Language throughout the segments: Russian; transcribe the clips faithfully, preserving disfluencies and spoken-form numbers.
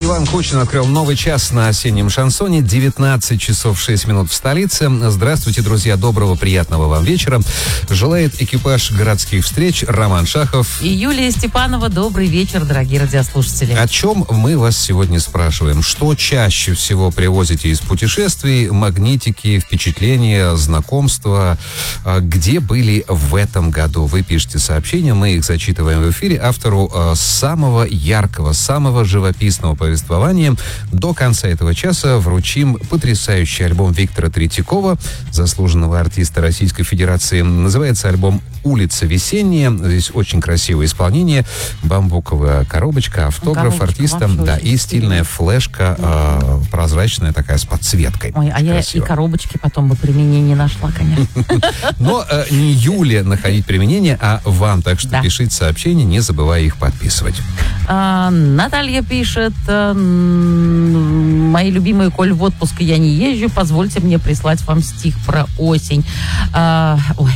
Иван Кучин открыл новый час на осеннем шансоне. девятнадцать часов шесть минут в столице. Здравствуйте, друзья. Доброго, приятного вам вечера. Желает экипаж городских встреч Роман Шахов и Юлия Степанова. Добрый вечер, дорогие радиослушатели. О чем мы вас сегодня спрашиваем? Что чаще всего привозите из путешествий? Магнитики, впечатления, знакомства? Где были в этом году? Вы пишете сообщения, мы их зачитываем в эфире. Автору самого яркого, самого живописного повествования до конца этого часа вручим потрясающий альбом Виктора Третьякова, заслуженного артиста Российской Федерации. Называется альбом «Улица весенняя». Здесь очень красивое исполнение. Бамбуковая коробочка, автограф коробочка, артиста, да, и стильная флешка, э, прозрачная такая с подсветкой. Ой, а я и коробочки потом бы применения не нашла, конечно. Но не Юле находить применение, а вам. Так что пишите сообщения, не забывая их подписывать. Наталья пишет: мои любимые, коль в отпуск я не езжу, позвольте мне прислать вам стих про осень. А, ой.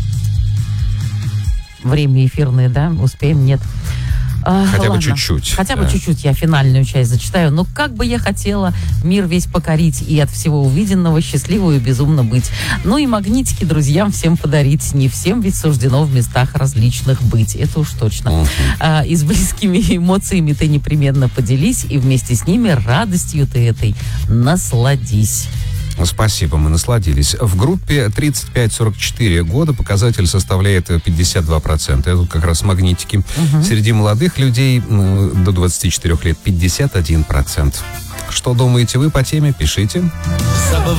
Время эфирное, да? Успеем? Нет. А, Хотя ладно. бы чуть-чуть. Хотя да. бы чуть-чуть я финальную часть зачитаю. Но как бы я хотела мир весь покорить и от всего увиденного счастливую и безумно быть. Ну и магнитики друзьям всем подарить. Не всем ведь суждено в местах различных быть. Это уж точно. Uh-huh. А, и с близкими эмоциями ты непременно поделись. И вместе с ними радостью ты этой насладись. Спасибо, мы насладились. В группе тридцать пять сорок четыре года показатель составляет пятьдесят два процента. Это как раз магнитики. Угу. Среди молодых людей до двадцати четырёх лет пятьдесят один процент. Что думаете вы по теме? Пишите.